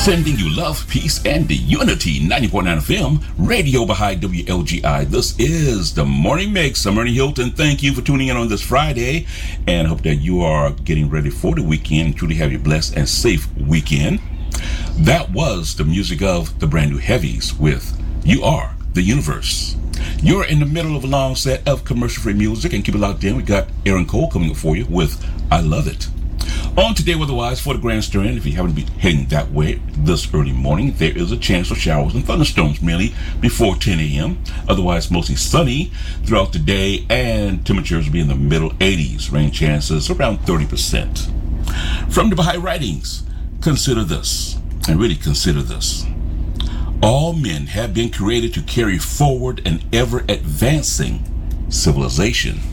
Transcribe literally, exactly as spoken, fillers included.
Sending you love, peace, and the unity. ninety point nine F M, Radio Baha'i W L G I. This is the Morning Mix. I'm Ernie Hilton. Thank you for tuning in on this Friday, and I hope that you are getting ready for the weekend and truly have a blessed and safe weekend. That was the music of the Brand New Heavies with You Are the Universe. You're in the middle of a long set of commercial-free music, and keep it locked in. We got Aaron Cole coming up for you with I Love It. On Today Weather-wise for the Grand Strand, if you happen to be heading that way this early morning, there is a chance for showers and thunderstorms merely before ten a.m. Otherwise, mostly sunny throughout the day, and temperatures will be in the middle eighties. Rain chances around thirty percent. From the Baha'i Writings, consider this, and really consider this. All men have been created to carry forward an ever-advancing civilization.